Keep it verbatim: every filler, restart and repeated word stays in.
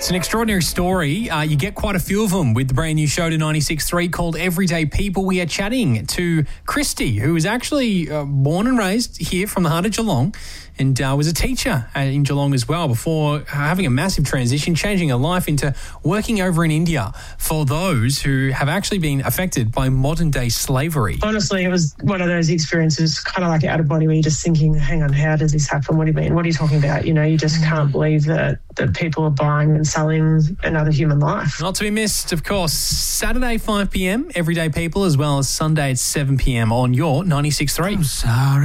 It's an extraordinary story. Uh, you get quite a few of them with the brand new show to ninety-six point three called Everyday People. We are chatting to Christy, who is actually uh, born and raised here from the heart of Geelong and uh, was a teacher in Geelong as well before having a massive transition, changing her life into working over in India for those who have actually been affected by modern-day slavery. Honestly, it was one of those experiences, kind of like out of body, where you're just thinking, hang on, how does this happen? What do you mean? What are you talking about? You know, you just can't believe that, that people are buying and selling another human life. Not to be missed, of course, Saturday five p.m, Everyday People, as well as Sunday at seven p.m on your ninety-six point three. I'm sorry.